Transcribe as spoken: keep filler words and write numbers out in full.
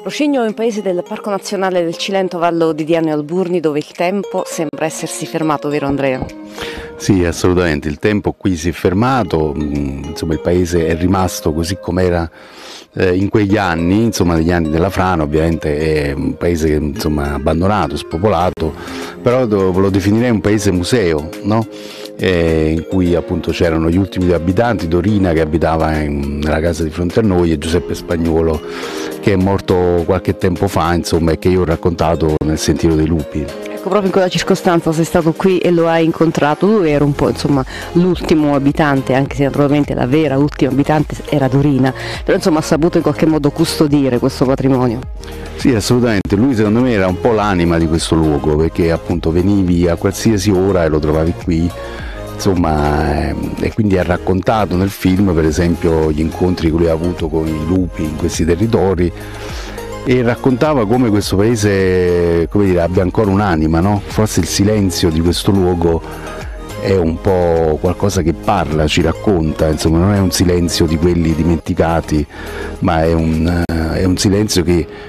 Rocigno è un paese del Parco Nazionale del Cilento, Vallo di Diano e Alburni, dove il tempo sembra essersi fermato, vero Andrea? Sì, assolutamente, il tempo qui si è fermato, insomma il paese è rimasto così com'era eh, in quegli anni, insomma negli anni della frana. Ovviamente è un paese insomma abbandonato, spopolato, però lo definirei un paese museo, no? Eh, in cui appunto c'erano gli ultimi due abitanti, Dorina che abitava in, nella casa di fronte a noi e Giuseppe Spagnuolo che è morto qualche tempo fa, insomma, e che io ho raccontato nel Sentiero dei Lupi. Ecco, proprio in quella circostanza sei stato qui e lo hai incontrato. Tu eri un po' insomma l'ultimo abitante, anche se naturalmente la vera ultima abitante era Dorina, però insomma ha saputo in qualche modo custodire questo patrimonio. Sì, assolutamente, lui secondo me era un po' l'anima di questo luogo, perché appunto venivi a qualsiasi ora e lo trovavi qui, insomma, eh, e quindi ha raccontato nel film per esempio gli incontri che lui ha avuto con i lupi in questi territori e raccontava come questo paese, come dire, abbia ancora un'anima, no? Forse il silenzio di questo luogo è un po' qualcosa che parla, ci racconta, insomma non è un silenzio di quelli dimenticati, ma è un, è un silenzio che